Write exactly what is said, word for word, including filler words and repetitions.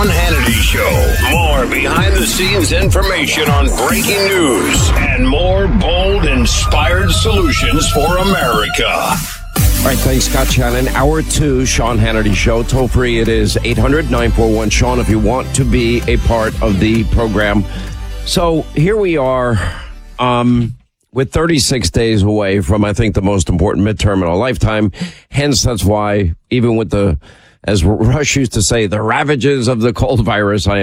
Sean Hannity Show. More behind-the-scenes information on breaking news and more bold, inspired solutions for America. All right, thanks, Scott Shannon. Hour two, Sean Hannity Show. Toll free, it is eight hundred, nine four one, Sean if you want to be a part of the program. So here we are um, with thirty-six days away from, I think, the most important midterm in a lifetime. Hence, that's why, even with the, as Rush used to say, the ravages of the cold virus, I